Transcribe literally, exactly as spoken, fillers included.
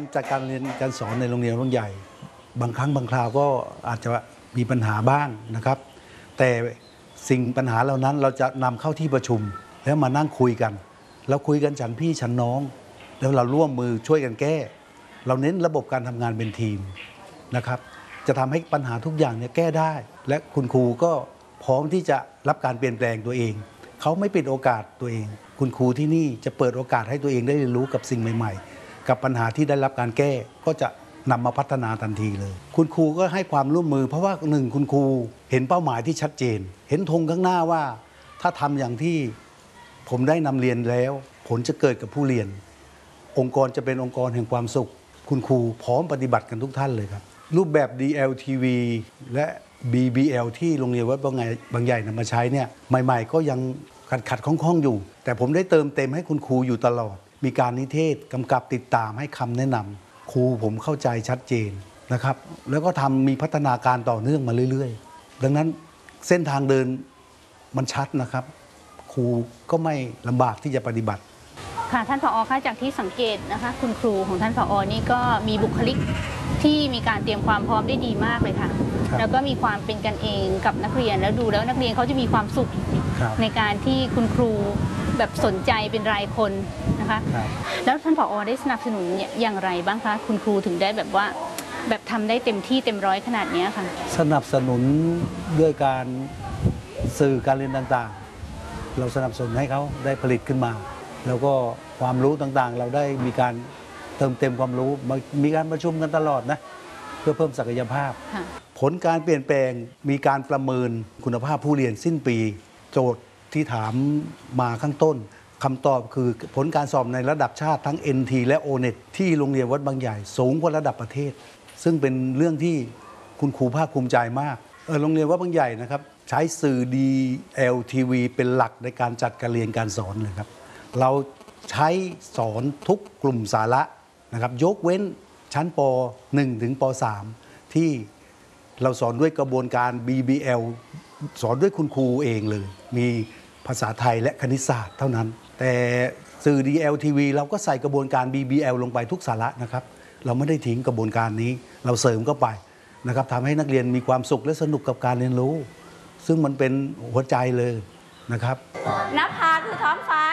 จัดการเรียนการสอนในโรงเรียนบางใหญ่บางครั้งบางคราวก็อาจจะมีปัญหาบ้างนะครับแต่สิ่งปัญหาเหล่านั้นเราจะนำเข้าที่ประชุมแล้วมานั่งคุยกันแล้วคุยกันฉันพี่ฉันน้องแล้วเราร่วมมือช่วยกันแก้เราเน้นระบบการทำงานเป็นทีมนะครับจะทำให้ปัญหาทุกอย่างเนี่ยแก้ได้และคุณครูก็พร้อมที่จะรับการเปลี่ยนแปลงตัวเองเขาไม่ปิดโอกาสตัวเองคุณครูที่นี่จะเปิดโอกาสให้ตัวเองได้เรียนรู้กับสิ่งใหม่ๆกับปัญหาที่ได้รับการแก้ก็จะนำมาพัฒนาทันทีเลยคุณครูก็ให้ความร่วมมือเพราะว่าหนึ่งคุณครูเห็นเป้าหมายที่ชัดเจนเห็นธงข้างหน้าว่าถ้าทำอย่างที่ผมได้นำเรียนแล้วผลจะเกิดกับผู้เรียนองค์กรจะเป็นองค์กรแห่งความสุขคุณครูพร้อมปฏิบัติกันทุกท่านเลยครับรูปแบบ ดี แอล ที วี และ บี บี แอล ที่โรงเรียนวัดบางใหญ่บางใหญ่นำมาใช้เนี่ยใหม่ๆก็ยังขัดขัดข้องๆอยู่แต่ผมได้เติมเต็มให้คุณครูอยู่ตลอดมีการนิเทศกำกับติดตามให้คำแนะนำครูผมเข้าใจชัดเจนนะครับแล้วก็ทำมีพัฒนาการต่อเนื่องมาเรื่อยๆดังนั้นเส้นทางเดินมันชัดนะครับครูก็ไม่ลำบากที่จะปฏิบัติค่ะท่านผอ.คะจากที่สังเกตนะคะคุณครูของท่านผอ.นี่ก็มีบุคลิกที่มีการเตรียมความพร้อมได้ดีมากเลยค่ะแล้วก็มีความเป็นกันเองกับนักเรียนแล้วดูแล้วนักเรียนเขาจะมีความสุขในการที่คุณครูแบบสนใจเป็นรายคนนะคะแล้วท่านผอ.ได้สนับสนุนอย่างไรบ้างคะคุณครูถึงได้แบบว่าแบบทำได้เต็มที่เต็มร้อยขนาดนี้ค่ะสนับสนุนด้วยการสื่อการเรียนต่างๆเราสนับสนุนให้เขาได้ผลิตขึ้นมาแล้วก็ความรู้ต่างๆเราได้มีการเติมเต็มความรู้มีการประชุมกันตลอดนะเพื่อเพิ่มศักยภาพผลการเปลี่ยนแปลงมีการประเมินคุณภาพผู้เรียนสิ้นปีโจทย์ที่ถามมาข้างต้นคำตอบคือผลการสอบในระดับชาติทั้ง เอ็น ที และ โอ เน็ต ที่โรงเรียนวัดบางใหญ่สูงกว่าระดับประเทศซึ่งเป็นเรื่องที่คุณครูภาคภูมิใจมากเออโรงเรียนวัดบางใหญ่นะครับใช้สื่อ ดี แอล ที วี เป็นหลักในการจัดการเรียนการสอนเลยครับเราใช้สอนทุกกลุ่มสาระนะครับยกเว้นชั้นป หนึ่ง ถึงป สาม ที่เราสอนด้วยกระบวนการ บี บี แอล สอนด้วยคุณครูเองเลยมีภาษาไทยและคณิตศาสตร์เท่านั้นแต่สื่อ ดี แอล ที วี เราก็ใส่กระบวนการ บี บี แอล ลงไปทุกสาระนะครับเราไม่ได้ทิ้งกระบวนการนี้เราเสริมเข้าไปนะครับทำให้นักเรียนมีความสุขและสนุกกับการเรียนรู้ซึ่งมันเป็นหัวใจเลยนะครับนภาคือท้องฟ้า